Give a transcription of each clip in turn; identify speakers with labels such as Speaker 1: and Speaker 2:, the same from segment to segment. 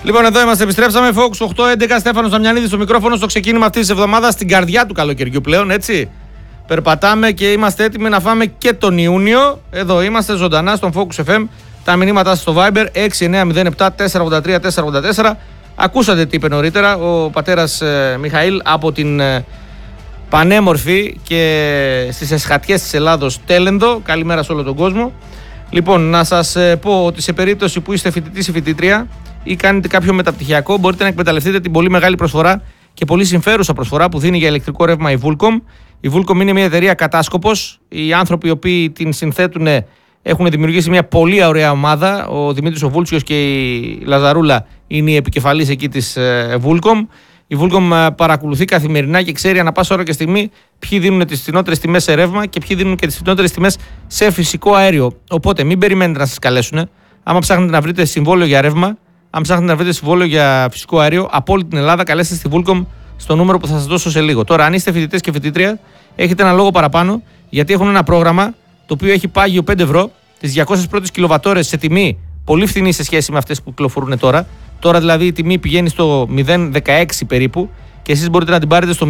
Speaker 1: Λοιπόν, εδώ είμαστε, επιστρέψαμε. Fox 8-11, Στέφανος Δαμιανίδης στο μικρόφωνο στο ξεκίνημα αυτής της εβδομάδας, στην καρδιά του καλοκαιριού πλέον, έτσι. Περπατάμε και είμαστε έτοιμοι να φάμε και τον Ιούνιο. Εδώ είμαστε ζωντανά στον Focus FM. Τα μηνύματά σας στο Viber 6907-483-484. Ακούσατε τι είπε νωρίτερα ο πατέρας Μιχαήλ από την πανέμορφη και στις εσχατιές της Ελλάδος Τέλενδο. Καλημέρα σε όλο τον κόσμο. Λοιπόν, να σας πω ότι σε περίπτωση που είστε φοιτητής ή φοιτήτρια ή κάνετε κάποιο μεταπτυχιακό, μπορείτε να εκμεταλλευτείτε την πολύ μεγάλη προσφορά και πολύ συμφέρουσα προσφορά που δίνει για ηλεκτρικό ρεύμα η Vulcom. Η Vulcom είναι μια εταιρεία κατάσκοπος. Οι άνθρωποι οι οποίοι την συνθέτουν έχουν δημιουργήσει μια πολύ ωραία ομάδα. Ο Δημήτρης ο Βούλτσιος και η Λαζαρούλα είναι οι επικεφαλής εκεί της Vulcom. Η Vulcom παρακολουθεί καθημερινά και ξέρει ανά πάσα ώρα και στιγμή ποιοι δίνουν τις φθηνότερες τιμές σε ρεύμα και ποιοι δίνουν και τις φθηνότερες τιμές σε φυσικό αέριο. Οπότε μην περιμένετε να σας καλέσουν. Άμα ψάχνετε να βρείτε συμβόλαιο για ρεύμα, αν ψάχνετε να βρείτε συμβόλαιο για φυσικό αέριο από όλη την Ελλάδα, καλέστε στη Vulcom στο νούμερο που θα σας δώσω σε λίγο. Τώρα, αν είστε φοιτητές και φοιτήτρια, έχετε ένα λόγο παραπάνω, γιατί έχουν ένα πρόγραμμα το οποίο έχει πάγιο 5 ευρώ, τις 200 πρώτες κιλοβατόρες σε τιμή πολύ φθηνή σε σχέση με αυτές που κυκλοφορούν τώρα. Τώρα δηλαδή η τιμή πηγαίνει στο 0,16 περίπου και εσείς μπορείτε να την πάρετε στο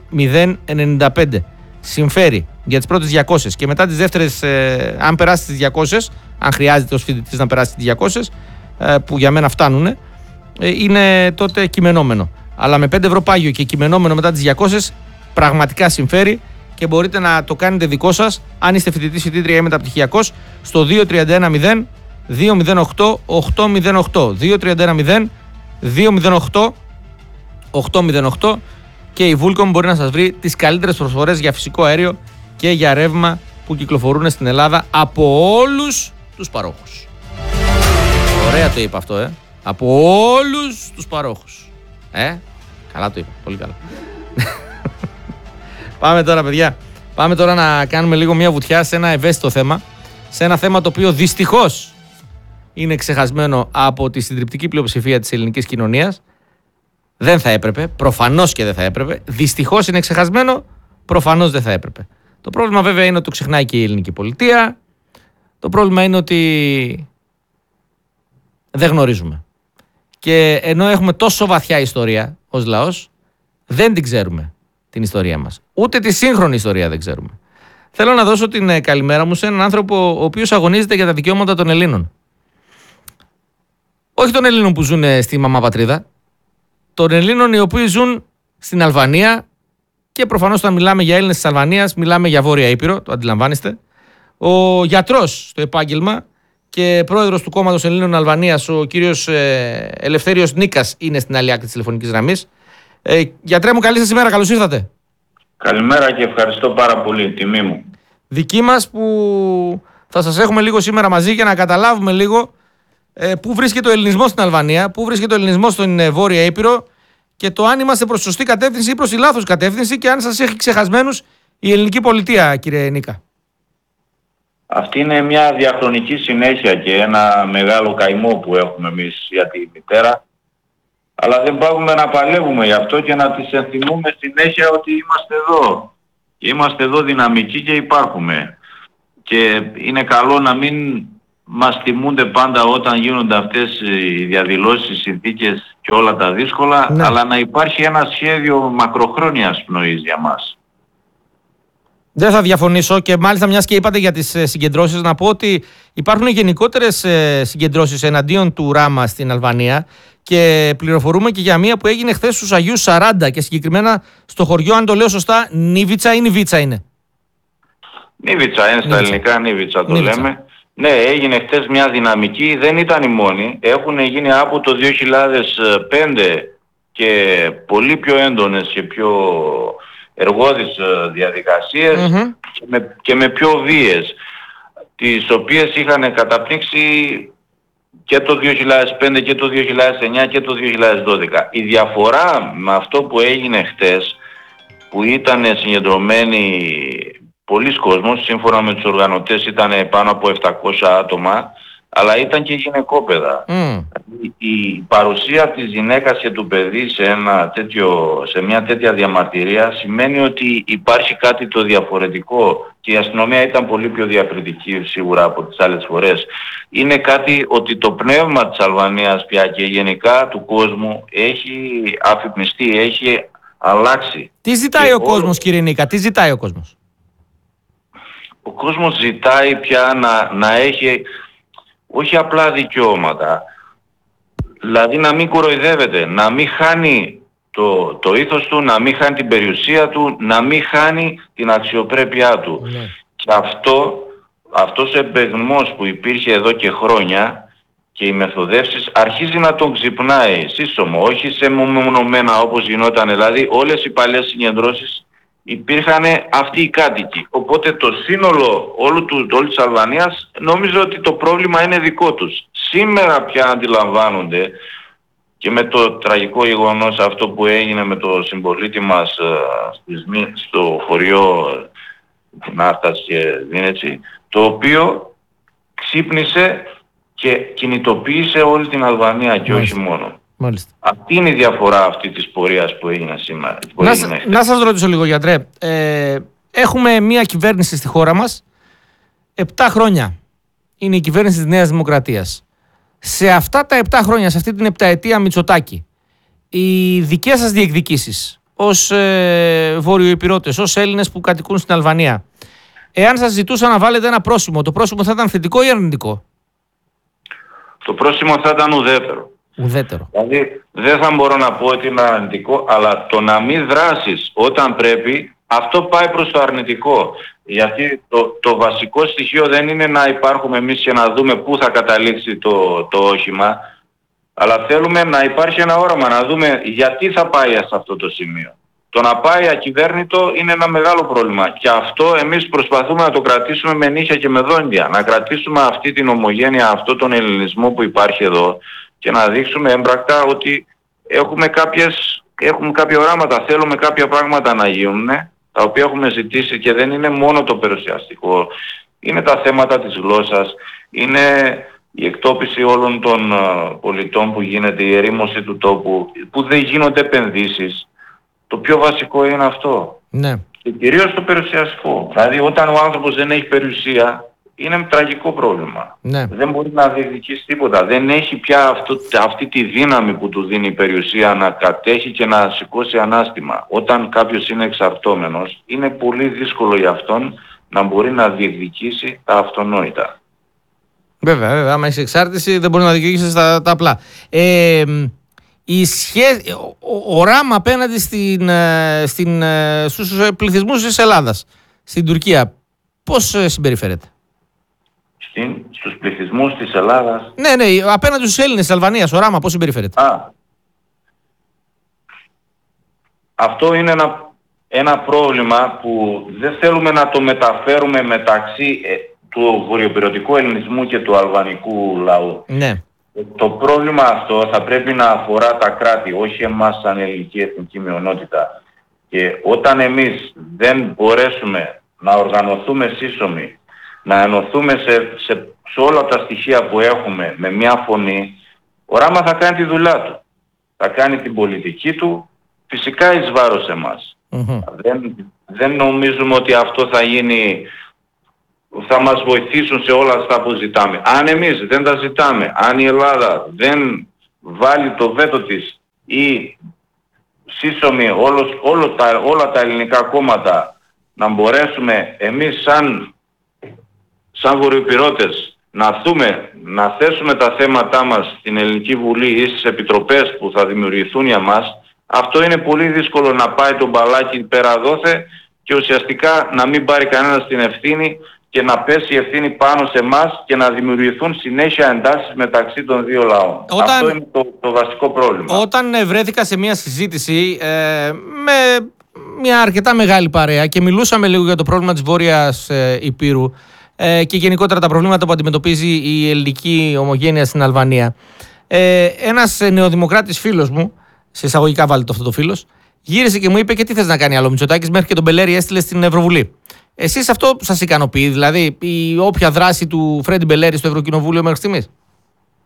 Speaker 1: 0,095. Συμφέρει για τις πρώτες 200 και μετά τις δεύτερες, αν περάσει τις 200, αν χρειάζεται ως φοιτητής να περάσει τις 200, που για μένα φτάνουν, είναι τότε κειμενόμενο. Αλλά με 5 ευρώ πάγιο και κειμενόμενο μετά τις 200 πραγματικά συμφέρει και μπορείτε να το κάνετε δικό σας αν είστε φοιτητής, φοιτήτρια ή μεταπτυχιακός στο 2310 208 808 2310 208 808 και η Vulcom μπορεί να σας βρει τις καλύτερες προσφορές για φυσικό αέριο και για ρεύμα που κυκλοφορούν στην Ελλάδα από όλους τους παρόχους. Ωραία το είπα αυτό, από όλους τους παρόχους. Καλά το είπα, πολύ καλά. Πάμε τώρα, παιδιά. Πάμε τώρα να κάνουμε λίγο μια βουτιά σε ένα ευαίσθητο θέμα. Σε ένα θέμα το οποίο δυστυχώς είναι ξεχασμένο από τη συντριπτική πλειοψηφία της ελληνικής κοινωνίας. Δεν θα έπρεπε, προφανώς και δεν θα έπρεπε. Δυστυχώς είναι ξεχασμένο, προφανώς δεν θα έπρεπε. Το πρόβλημα βέβαια είναι ότι το ξεχνάει και η ελληνική πολιτεία. Το πρόβλημα είναι ότι δεν γνωρίζουμε. Και ενώ έχουμε τόσο βαθιά ιστορία ως λαός, δεν την ξέρουμε την ιστορία μας. Ούτε τη σύγχρονη ιστορία δεν ξέρουμε. Θέλω να δώσω την καλημέρα μου σε έναν άνθρωπο ο οποίος αγωνίζεται για τα δικαιώματα των Ελλήνων. Όχι των Ελλήνων που ζουν στη μαμά πατρίδα, των Ελλήνων οι οποίοι ζουν στην Αλβανία και προφανώς όταν μιλάμε για Έλληνες της Αλβανίας μιλάμε για Βόρεια Ήπειρο, το αντιλαμβάνεστε. Ο γιατρός στο επάγγελμα και πρόεδρος του Κόμματος Ελλήνων Αλβανίας, ο κύριος Ελευθέριος Νίκας, είναι στην άλλη άκρη της τηλεφωνικής γραμμής. Γιατρέ μου, καλή σας ημέρα, καλώς ήρθατε.
Speaker 2: Καλημέρα και ευχαριστώ πάρα πολύ, τιμή μου.
Speaker 1: Δική μας που θα σας έχουμε λίγο σήμερα μαζί για να καταλάβουμε λίγο πού βρίσκεται ο ελληνισμός στην Αλβανία, πού βρίσκεται ο ελληνισμός στην Βόρεια Ήπειρο και το αν είμαστε προς τη σωστή κατεύθυνση ή προς τη λάθος κατεύθυνση και αν σας έχει ξεχασμένους η ελληνική πολιτεία, κύριε Νίκα.
Speaker 2: Αυτή είναι μια διαχρονική συνέχεια και ένα μεγάλο καημό που έχουμε εμείς για τη μητέρα. Αλλά δεν πάγουμε να παλεύουμε γι' αυτό και να τις ενθυμούμε συνέχεια ότι είμαστε εδώ. Και είμαστε εδώ δυναμικοί και υπάρχουμε. Και είναι καλό να μην μας θυμούνται πάντα όταν γίνονται αυτές οι διαδηλώσεις, οι συνθήκες και όλα τα δύσκολα, ναι, αλλά να υπάρχει ένα σχέδιο μακροχρόνιας πνοής για μας.
Speaker 1: Δεν θα διαφωνήσω και μάλιστα μιας και είπατε για τις συγκεντρώσεις, να πω ότι υπάρχουν γενικότερες συγκεντρώσεις εναντίον του Ράμα στην Αλβανία και πληροφορούμε και για μία που έγινε χθες στους Αγίους 40 και συγκεκριμένα στο χωριό, αν το λέω σωστά, Νίβιτσα ή Νιβίτσα είναι?
Speaker 2: Νίβιτσα είναι στα ελληνικά, Νίβιτσα το λέμε. Ναι, έγινε χθες μια δυναμική, δεν ήταν η μόνη. Έχουν γίνει από το 2005 και πολύ πιο έντονες και πιο εργώδεις διαδικασίες και με πιο βίες, τις οποίες είχαν καταπνίξει και το 2005 και το 2009 και το 2012. Η διαφορά με αυτό που έγινε χτες, που ήταν συγκεντρωμένοι πολλοί κόσμος, σύμφωνα με τους οργανωτές ήταν πάνω από 700 άτομα, αλλά ήταν και γυναικόπαιδα. η παρουσία της γυναίκας και του παιδί σε μια τέτοια διαμαρτυρία σημαίνει ότι υπάρχει κάτι το διαφορετικό, και η αστυνομία ήταν πολύ πιο διακριτική σίγουρα από τις άλλες φορές. Είναι κάτι ότι το πνεύμα της Αλβανίας πια και γενικά του κόσμου έχει αφυπνιστεί, έχει αλλάξει.
Speaker 1: Τι ζητάει ο κόσμος, κύριε Νίκα, τι ζητάει ο κόσμος?
Speaker 2: Ο κόσμος ζητάει πια να έχει όχι απλά δικαιώματα, δηλαδή να μην κοροϊδεύεται, να μην χάνει το ήθος του, να μην χάνει την περιουσία του, να μην χάνει την αξιοπρέπειά του. Ναι. Και αυτός ο εμπεγμός που υπήρχε εδώ και χρόνια και οι μεθοδεύσεις αρχίζει να τον ξυπνάει σύσσωμο, όχι σε μεμονωμένα όπως γινόταν, δηλαδή όλες οι παλιές συγκεντρώσεις υπήρχαν αυτοί οι κάτοικοι. Οπότε το σύνολο όλης της Αλβανίας νομίζω ότι το πρόβλημα είναι δικό τους. Σήμερα πια αντιλαμβάνονται, και με το τραγικό γεγονός αυτό που έγινε με το συμπολίτη μας στο χωριό Ναύτας και Δίνετσι, το οποίο ξύπνησε και κινητοποίησε όλη την Αλβανία και όχι μόνο.
Speaker 1: Μάλιστα.
Speaker 2: Αυτή είναι η διαφορά αυτή της πορείας που έγινε σήμερα.
Speaker 1: Να σας ρωτήσω λίγο, γιατρέ. Έχουμε μια κυβέρνηση στη χώρα μας 7 χρόνια. Είναι η κυβέρνηση της Νέας Δημοκρατίας. Σε αυτά τα 7 χρόνια, σε αυτή την 7ετία Μητσοτάκη, οι δικές σας διεκδικήσεις ως Βορειοϊπηρώτες, ως Έλληνες που κατοικούν στην Αλβανία, εάν σας ζητούσαν να βάλετε ένα πρόσημο, το πρόσημο θα ήταν θετικό ή αρνητικό?
Speaker 2: Το πρόσημο θα ήταν ουδέτερο. Δηλαδή δεν θα μπορώ να πω ότι είναι αρνητικό, αλλά το να μην δράσεις όταν πρέπει, αυτό πάει προς το αρνητικό. Γιατί το βασικό στοιχείο δεν είναι να υπάρχουμε εμείς και να δούμε πού θα καταλήξει το όχημα, αλλά θέλουμε να υπάρχει ένα όραμα, να δούμε γιατί θα πάει σε αυτό το σημείο. Το να πάει ακυβέρνητο είναι ένα μεγάλο πρόβλημα, και αυτό εμείς προσπαθούμε να το κρατήσουμε με νύχια και με δόντια, να κρατήσουμε αυτή την ομογένεια, αυτό τον ελληνισμό που υπάρχει εδώ, και να δείξουμε έμπρακτα ότι έχουμε κάποια οράματα, θέλουμε κάποια πράγματα να γίνουν, τα οποία έχουμε ζητήσει, και δεν είναι μόνο το περιουσιαστικό. Είναι τα θέματα της γλώσσας, είναι η εκτόπιση όλων των πολιτών που γίνεται, η ερήμωση του τόπου, που δεν γίνονται επενδύσεις. Το πιο βασικό είναι αυτό.
Speaker 1: Ναι.
Speaker 2: Και κυρίως το περιουσιαστικό. Δηλαδή όταν ο άνθρωπος δεν έχει περιουσία, είναι τραγικό πρόβλημα.
Speaker 1: Ναι.
Speaker 2: Δεν μπορεί να διεκδικήσει τίποτα. Δεν έχει πια αυτή τη δύναμη που του δίνει η περιουσία να κατέχει και να σηκώσει ανάστημα. Όταν κάποιος είναι εξαρτώμενος, είναι πολύ δύσκολο για αυτόν να μπορεί να διεκδικήσει τα αυτονόητα.
Speaker 1: Βέβαια, άμα έχει εξάρτηση δεν μπορεί να διεκδικήσει τα απλά. Ο ΡΑΜ απέναντι στους πληθυσμούς της Ελλάδας, στην Τουρκία, πώς συμπεριφέρεται?
Speaker 2: Στους πληθυσμούς της Ελλάδας.
Speaker 1: Ναι, απέναντι στους Έλληνες της Αλβανίας, ο ΡΑΜ πώς συμπεριφέρεται?
Speaker 2: Αυτό είναι ένα πρόβλημα που δεν θέλουμε να το μεταφέρουμε μεταξύ του βορειοπηρωτικού ελληνισμού και του αλβανικού λαού.
Speaker 1: Ναι.
Speaker 2: Το πρόβλημα αυτό θα πρέπει να αφορά τα κράτη, όχι εμάς σαν ελληνική εθνική μειονότητα. Και όταν εμείς δεν μπορέσουμε να οργανωθούμε σύσσωμοι, να ενωθούμε σε όλα τα στοιχεία που έχουμε με μια φωνή, ο ΡΑΜΑ θα κάνει τη δουλειά του. Θα κάνει την πολιτική του, φυσικά εις βάρος εμάς. Δεν νομίζουμε ότι αυτό θα γίνει, θα μας βοηθήσουν σε όλα αυτά που ζητάμε. Αν εμείς δεν τα ζητάμε, αν η Ελλάδα δεν βάλει το βέτο της ή σύσσωμοι όλα τα ελληνικά κόμματα, να μπορέσουμε εμείς σαν βορειοπηρώτες να θέσουμε τα θέματά μας στην Ελληνική Βουλή ή στις επιτροπές που θα δημιουργηθούν για μας, αυτό είναι πολύ δύσκολο να πάει το μπαλάκι πέρα δόθε και ουσιαστικά να μην πάρει κανένας την ευθύνη και να πέσει η ευθύνη πάνω σε εμάς και να δημιουργηθούν συνέχεια εντάσεις μεταξύ των δύο λαών. Αυτό είναι το βασικό πρόβλημα. Όταν
Speaker 1: βρέθηκα σε μια συζήτηση με μια αρκετά μεγάλη παρέα και μιλούσαμε λίγο για το πρόβλημα της Βόρειας Ηπείρου και γενικότερα τα προβλήματα που αντιμετωπίζει η ελληνική ομογένεια στην Αλβανία, ένας νεοδημοκράτης φίλος μου, σε εισαγωγικά βάλτε αυτό το φίλος, γύρισε και μου είπε: και τι θες να κάνει άλλο Μητσοτάκης, μέχρι και τον Μπελέρη έστειλε στην Ευρωβουλή. Εσείς αυτό σας ικανοποιεί, δηλαδή η όποια δράση του Φρέντι Μπελέρη στο Ευρωκοινοβούλιο μέχρι στιγμής?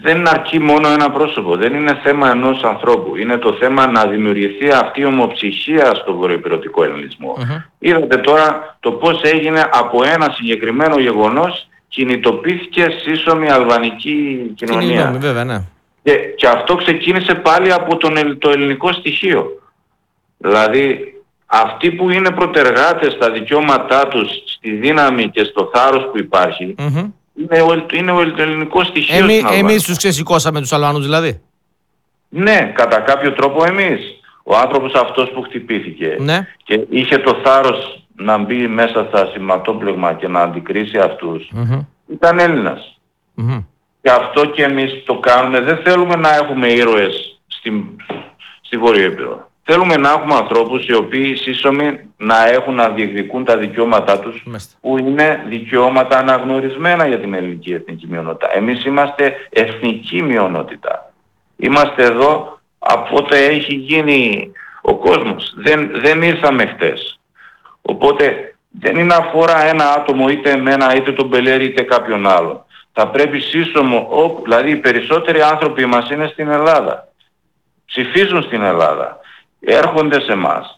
Speaker 2: δεν αρκεί μόνο ένα πρόσωπο, δεν είναι θέμα ενός ανθρώπου. Είναι το θέμα να δημιουργηθεί αυτή η ομοψυχία στο βορειοϊπειρωτικό ελληνισμό. Είδατε τώρα το πώς έγινε από ένα συγκεκριμένο γεγονός, κινητοποιήθηκε σύσσωμη αλβανική κοινωνία.
Speaker 1: Βέβαια, ναι.
Speaker 2: Και αυτό ξεκίνησε πάλι από το ελληνικό στοιχείο. Δηλαδή αυτοί που είναι προτεργάτες στα δικαιώματά τους, στη δύναμη και στο θάρρος που υπάρχει, είναι το ελληνικό στοιχείο.
Speaker 1: Εμείς τους ξεσηκώσαμε τους Αλβανούς δηλαδή.
Speaker 2: Ναι, κατά κάποιο τρόπο εμείς. Ο άνθρωπος αυτός που χτυπήθηκε και είχε το θάρρος να μπει μέσα στα σηματόπλεγμα και να αντικρίσει αυτούς, ήταν Έλληνας. Και αυτό και εμείς το κάνουμε. Δεν θέλουμε να έχουμε ήρωες στη Βόρεια Ήπειρο. Θέλουμε να έχουμε ανθρώπους οι οποίοι σύσσωμοι να έχουν να διεκδικούν τα δικαιώματά τους, που είναι δικαιώματα αναγνωρισμένα για την ελληνική εθνική μειονότητα. Εμείς είμαστε εθνική μειονότητα. Είμαστε εδώ από ό,τι έχει γίνει ο κόσμος. Δεν ήρθαμε χτες. Οπότε δεν είναι αφορά ένα άτομο, είτε εμένα, είτε τον Μπελέρη, είτε κάποιον άλλο. Θα πρέπει σύσσωμο, δηλαδή οι περισσότεροι άνθρωποι μας είναι στην Ελλάδα. Ψηφίζουν στην Ελλάδα. Έρχονται σε εμάς.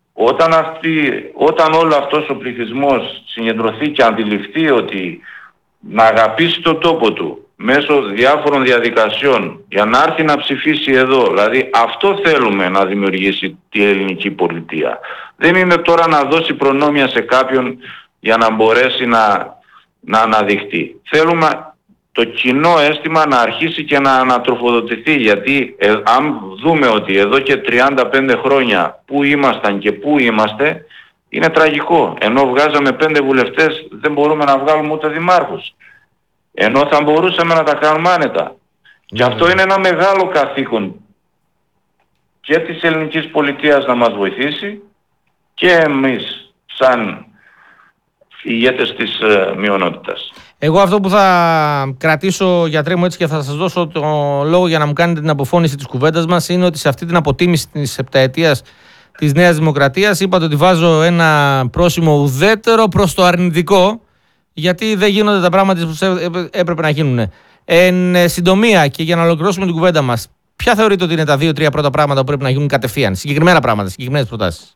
Speaker 2: Όταν όλο αυτός ο πληθυσμός συγκεντρωθεί και αντιληφθεί ότι να αγαπήσει τον τόπο του μέσω διάφορων διαδικασιών για να έρθει να ψηφίσει εδώ, δηλαδή αυτό θέλουμε να δημιουργήσει τη ελληνική πολιτεία. Δεν είναι τώρα να δώσει προνόμια σε κάποιον για να μπορέσει να αναδειχτεί. Θέλουμε το κοινό αίσθημα να αρχίσει και να ανατροφοδοτηθεί, γιατί αν δούμε ότι εδώ και 35 χρόνια που ήμασταν και που είμαστε, είναι τραγικό. Ενώ βγάζαμε 5 βουλευτές, δεν μπορούμε να βγάλουμε ούτε δημάρχους. Ενώ θα μπορούσαμε να τα κάνουμε άνετα. Και αυτό είναι ένα μεγάλο καθήκον και της ελληνικής πολιτείας να μας βοηθήσει και εμείς σαν ηγέτες της μειονότητας.
Speaker 1: Εγώ αυτό που θα κρατήσω, γιατρέ μου, έτσι, και θα σας δώσω το λόγο για να μου κάνετε την αποφώνηση της κουβέντας μας, είναι ότι σε αυτή την αποτίμηση της επταετίας της Νέας Δημοκρατίας είπατε ότι βάζω ένα πρόσημο ουδέτερο προς το αρνητικό, γιατί δεν γίνονται τα πράγματα που έπρεπε να γίνουν. Εν συντομία, και για να ολοκληρώσουμε την κουβέντα μας, ποια θεωρείτε ότι είναι τα 2-3 πρώτα πράγματα που πρέπει να γίνουν κατευθείαν, συγκεκριμένα πράγματα, συγκεκριμένες προτάσεις?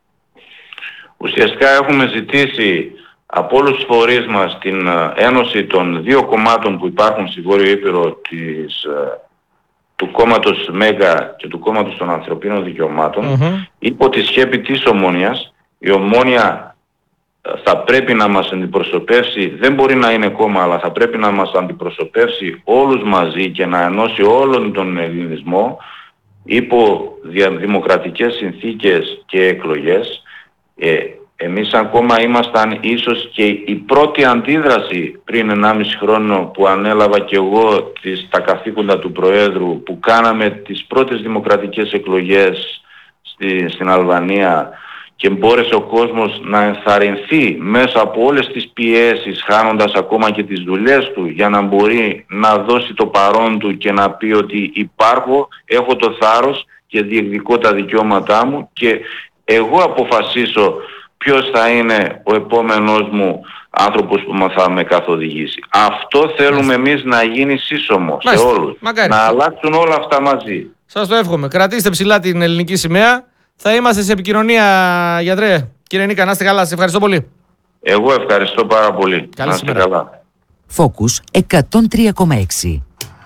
Speaker 2: Ουσιαστικά έχουμε ζητήσει από όλους τους φορείς μας την ένωση των δύο κομμάτων που υπάρχουν στη Βόρειο Ήπειρο, του κόμματος Μέγκα και του κόμματος των Ανθρωπίνων Δικαιωμάτων, υπό τη σκέπη της Ομόνοιας. Η Ομόνοια θα πρέπει να μας αντιπροσωπεύσει, δεν μπορεί να είναι κόμμα, αλλά θα πρέπει να μας αντιπροσωπεύσει όλους μαζί και να ενώσει όλον τον ελληνισμό υπό δημοκρατικές συνθήκες και εκλογές. Εμείς σαν κόμμα ήμασταν ίσως και η πρώτη αντίδραση πριν 1,5 χρόνο που ανέλαβα και εγώ τα καθήκοντα του Προέδρου, που κάναμε τις πρώτες δημοκρατικές εκλογές στην Αλβανία και μπόρεσε ο κόσμος να ενθαρρυνθεί μέσα από όλες τις πιέσεις, χάνοντας ακόμα και τις δουλειές του, για να μπορεί να δώσει το παρόν του και να πει ότι υπάρχω, έχω το θάρρος και διεκδικώ τα δικαιώματά μου και εγώ αποφασίσω ποιος θα είναι ο επόμενος μου άνθρωπος που θα με καθοδηγήσει. Αυτό θέλουμε εμείς να γίνει σύσσωμο σε όλους. Να αλλάξουν όλα αυτά μαζί.
Speaker 1: Σας το εύχομαι. Κρατήστε ψηλά την ελληνική σημαία. Θα είμαστε σε επικοινωνία, γιατρέ. Κύριε Νίκα, να είστε καλά. Σε ευχαριστώ πολύ.
Speaker 2: Εγώ ευχαριστώ πάρα πολύ.
Speaker 1: Να είστε καλά.
Speaker 3: Focus 103,6.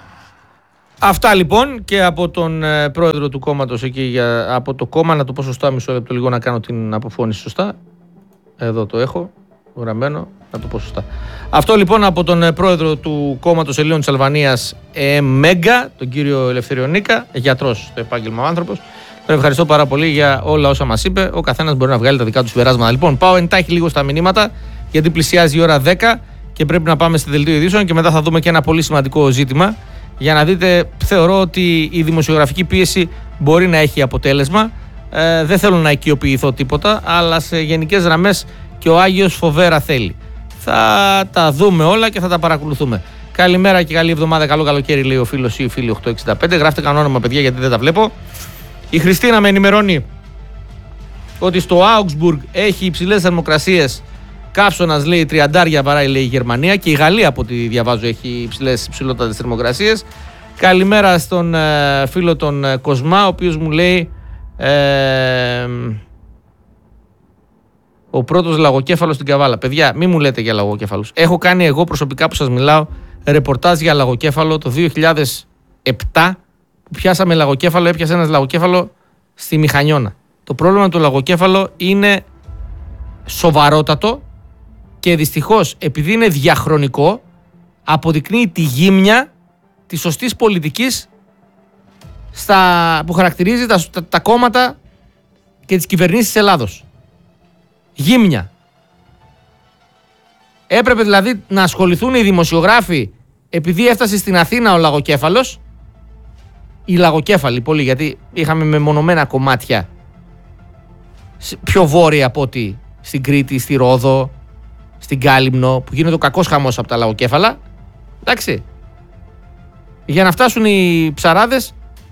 Speaker 1: Αυτά λοιπόν και από τον πρόεδρο του κόμματος εκεί, από το κόμμα, να το πω σωστά, μισό λεπτό λίγο να κάνω την αποφώνηση σωστά. Εδώ το έχω γραμμένο, να το πω σωστά. Αυτό λοιπόν από τον πρόεδρο του κόμματος Ελλήνων της Αλβανίας, Μέγκα, τον κύριο Ελευθέριο Νίκα, γιατρός στο επάγγελμα ο άνθρωπος. Τον ευχαριστώ πάρα πολύ για όλα όσα μας είπε. Ο καθένας μπορεί να βγάλει τα δικά του συμπεράσματα. Λοιπόν, πάω εντάχει λίγο στα μηνύματα, γιατί πλησιάζει η ώρα 10 και πρέπει να πάμε στη δελτίο ειδήσεων και μετά θα δούμε και ένα πολύ σημαντικό ζήτημα. Για να δείτε, θεωρώ ότι η δημοσιογραφική πίεση μπορεί να έχει αποτέλεσμα. Δεν θέλω να οικειοποιηθώ τίποτα, αλλά σε γενικές γραμμές και ο Άγιος φοβέρα θέλει. Θα τα δούμε όλα και θα τα παρακολουθούμε. Καλημέρα και καλή εβδομάδα, καλό καλοκαίρι, λέει ο φίλος ή η φίλη 865. Γράφτε κανένα όνομα, παιδιά, γιατί δεν τα βλέπω. Η Χριστίνα με ενημερώνει ότι στο Augsburg έχει υψηλές θερμοκρασίες Καύσωνας λέει 30 βαράει λέει η Γερμανία και η Γαλλία από ό,τι διαβάζω έχει υψηλότατες θερμοκρασίες. Καλημέρα στον φίλο τον Κοσμά, ο οποίος μου λέει ο πρώτος λαγοκέφαλος στην Καβάλα. Παιδιά, μην μου λέτε για λαγοκέφαλους. Έχω κάνει εγώ προσωπικά που σας μιλάω ρεπορτάζ για λαγοκέφαλο το 2007 που πιάσαμε λαγοκέφαλο, έπιασε ένας λαγοκέφαλο στη Μηχανιώνα. Το πρόβλημα του λαγοκέφαλο είναι σοβαρότατο και δυστυχώς επειδή είναι διαχρονικό αποδεικνύει τη γύμνια της σωστής πολιτικής που χαρακτηρίζει τα κόμματα και τις κυβερνήσεις της Ελλάδος. Γύμνια. Έπρεπε δηλαδή να ασχοληθούν οι δημοσιογράφοι επειδή έφτασε στην Αθήνα ο λαγοκέφαλος, οι λαγοκέφαλοι πολύ, γιατί είχαμε μεμονωμένα κομμάτια πιο βόρεια από ότι στην Κρήτη, στη Ρόδο, στην Κάλυμνο, που γίνεται ο κακός χαμός από τα λαγοκέφαλα. Εντάξει. Για να φτάσουν οι ψαράδες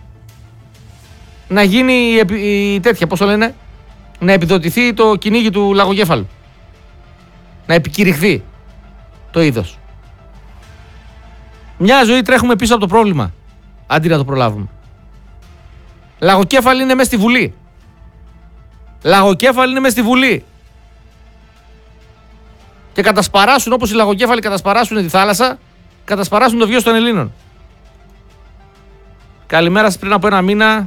Speaker 1: να γίνει η τέτοια, πώς το λένε, να επιδοτηθεί το κυνήγι του λαγοκέφαλου. Να επικηρυχθεί το είδος. Μια ζωή τρέχουμε πίσω από το πρόβλημα, αντί να το προλάβουμε. Λαγοκέφαλοι είναι μέσα στη Βουλή. Λαγοκέφαλοι είναι μέσα στη Βουλή. Και κατασπαράσουν όπως οι λαγοκέφαλοι κατασπαράσουν τη θάλασσα, κατασπαράσουν το βίος των Ελλήνων. Καλημέρα σας, πριν από ένα μήνα.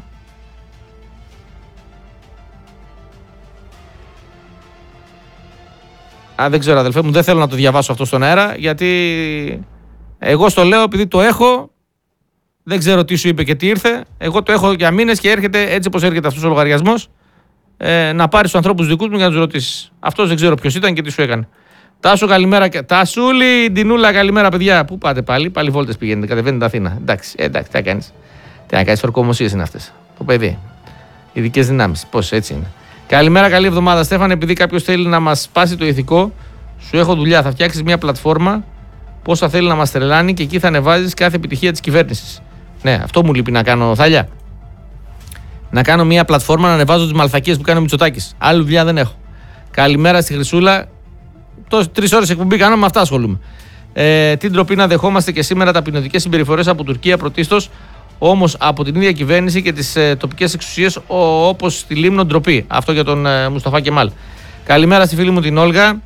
Speaker 1: Δεν ξέρω αδελφέ μου, δεν θέλω να το διαβάσω αυτό στον αέρα, γιατί εγώ στο λέω επειδή το έχω, δεν ξέρω τι σου είπε και τι ήρθε, εγώ το έχω για μήνες και έρχεται έτσι όπως έρχεται αυτός ο λογαριασμός, να πάρεις τους ανθρώπους δικούς μου για να τους ρωτήσεις. Αυτός δεν ξέρω ποιος ήταν και τι σου έκανε. Τάσο, καλημέρα. Τασούλη, Ντινούλα, καλημέρα παιδιά. Πού πάτε πάλι, πάλι βόλτες πηγαίνετε, κατεβαίνετε Αθήνα. Εντάξει, τι θα κάνεις. Τι να κάνεις, ορκομοσίες είναι αυτές. Το παιδί. Ειδικές δυνάμεις. Πώς έτσι είναι. Καλημέρα, καλή εβδομάδα. Στέφανε, επειδή κάποιος θέλει να μας σπάσει το ηθικό, σου έχω δουλειά. Θα φτιάξεις μια πλατφόρμα. Πόσα θέλει να μας τρελάνει και εκεί θα ανεβάζεις κάθε επιτυχία της κυβέρνησης. Ναι, αυτό μου λείπει να κάνω, Θάλια. Να κάνω μια πλατφόρμα να ανεβάζω τις μαλθακίες που κάνει ο Μητσοτάκης. Άλλη δουλειά δεν έχω. Καλημέρα στη Χρυσούλα. 3 ώρες εκπομπή κάνω, με αυτά ασχολούμαι. Τι ντροπή να δεχόμαστε και σήμερα ταπεινωτικές συμπεριφορές από Τουρκία πρωτίστως, όμως από την ίδια κυβέρνηση και τις τοπικές εξουσίες, όπως στη Λίμνο, ντροπή. Αυτό για τον Μουσταφά Κεμάλ. Καλημέρα στη φίλη μου την Όλγα.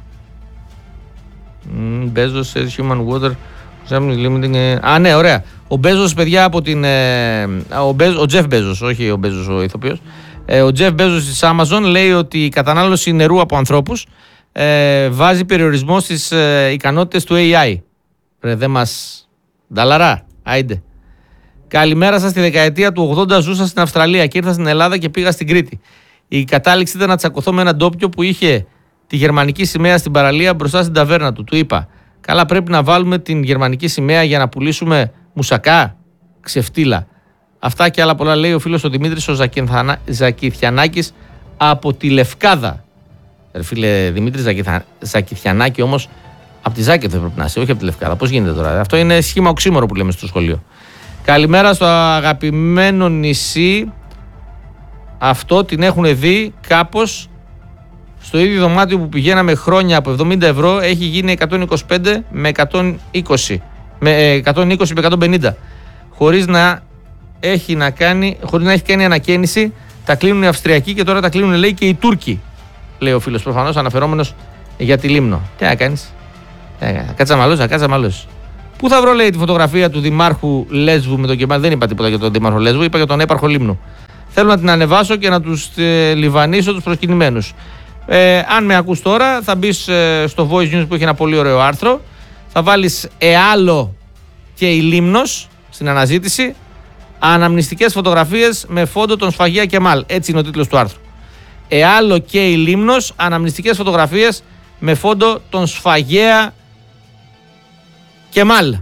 Speaker 1: Μπέζος, Human Water. Ναι, ωραία. Ο Μπέζος, παιδιά, από την. Ο Τζεφ Μπέζος, όχι ο Μπέζος ο ηθοποιός. Ο Τζεφ Μπέζος της Amazon λέει ότι η κατανάλωση νερού από ανθρώπους βάζει περιορισμό στις ικανότητες του AI. Δεν μας νταλαρά. Άιντε. Καλημέρα σας. Στη δεκαετία του 80 ζούσα στην Αυστραλία και ήρθα στην Ελλάδα και πήγα στην Κρήτη. Η κατάληξη ήταν να τσακωθώ με έναν ντόπιο που είχε τη γερμανική σημαία στην παραλία μπροστά στην ταβέρνα του. Του είπα: καλά, πρέπει να βάλουμε την γερμανική σημαία για να πουλήσουμε μουσακά. Ξεφτύλα. Αυτά και άλλα πολλά λέει ο φίλος ο Δημήτρης ο Ζακηθιανάκης από τη Λευκάδα. Φίλε Δημήτρη Ζακηθιανάκη, όμως από τη Ζάκη δεν πρέπει να είσαι, όχι από τη Λευκάδα. Πώς γίνεται τώρα? Αυτό είναι σχήμα οξύμορο που λέμε στο σχολείο. Καλημέρα στο αγαπημένο νησί. Αυτό την έχουν δει κάπως στο ίδιο δωμάτιο που πηγαίναμε χρόνια από 70 ευρώ. Έχει γίνει 125 με 120 με 150. Χωρίς να έχει κάνει ανακαίνιση. Τα κλείνουν οι Αυστριακοί και τώρα τα κλείνουν, λέει, και οι Τούρκοι. Λέει ο φίλος, προφανώς αναφερόμενος για τη Λίμνο. Τι να κάνεις? Κάτσα μαλώσεις. Πού θα βρω, λέει, τη φωτογραφία του Δημάρχου Λέσβου με τον Κεμάλ? Δεν είπα τίποτα για τον Δημάρχο Λέσβου, είπα για τον έπαρχο Λίμνου. Θέλω να την ανεβάσω και να τους λιβανίσω τους προσκυνημένους. Αν με ακούς τώρα, θα μπεις στο Voice News που έχει ένα πολύ ωραίο άρθρο. Θα βάλεις Εάλο και η Λίμνος στην αναζήτηση. Αναμνηστικές φωτογραφίες με φόντο τον Σφαγεία Κεμάλ. Έτσι είναι ο τίτλος του άρθρου. Εάλο και η Λίμνος, αναμνηστικές φωτογραφίες με φόντο τον Σφαγέα Κεμάλ.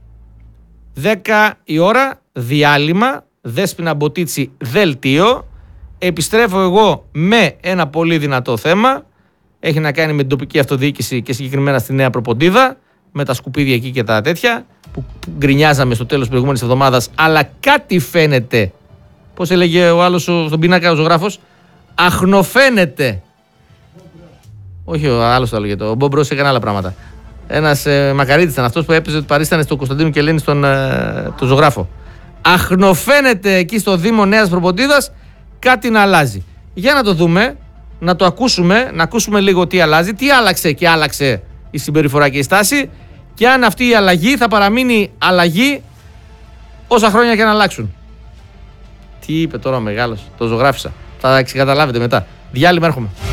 Speaker 1: 10 η ώρα, διάλειμμα, Δέσποινα Μποτίτσι, δελτίο. Επιστρέφω εγώ με ένα πολύ δυνατό θέμα. Έχει να κάνει με την τοπική αυτοδιοίκηση και συγκεκριμένα στη Νέα Προποντίδα, με τα σκουπίδια εκεί και τα τέτοια που γκρινιάζαμε στο τέλος της προηγούμενης εβδομάδας, αλλά κάτι φαίνεται. Πώς έλεγε ο άλλος στον πίνακα ο ζωγράφος? Αχνοφαίνεται. Όχι, ο άλλος το έλεγε. Ο Μπομπρός έκανε άλλα πράγματα. Ένας Μακαρίτης ήταν αυτός που έπαιζε ότι παρίστανε στο Κωνσταντίνο Κελένη στον το ζωγράφο. Αχνοφαίνεται εκεί στο Δήμο Νέας Προποντίδας κάτι να αλλάζει. Για να το δούμε, να το ακούσουμε, να ακούσουμε λίγο τι αλλάζει, τι άλλαξε και άλλαξε η συμπεριφορά και η στάση και αν αυτή η αλλαγή θα παραμείνει αλλαγή όσα χρόνια και να αλλάξουν. Τι είπε τώρα ο μεγάλος, το ζωγράφισα. Θα καταλάβετε μετά. Διάλειμμα, έρχομαι.